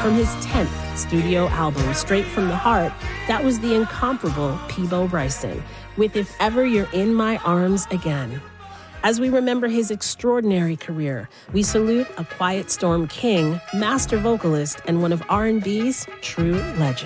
From his 10th studio album, Straight from the Heart, that was the incomparable Peabo Bryson, with If Ever You're in My Arms Again. As we remember his extraordinary career, we salute a Quiet Storm king, master vocalist, and one of R&B's true legends.